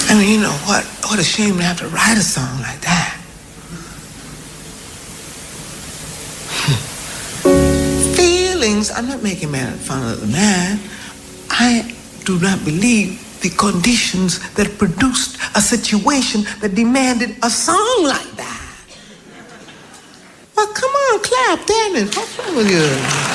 I mean, you know what? What a shame to have to write a song like that. Feelings, I'm not making fun of the man. I do not believe the conditions that produced a situation that demanded a song like that. Well, come on, clap, damn it. What's wrong with you?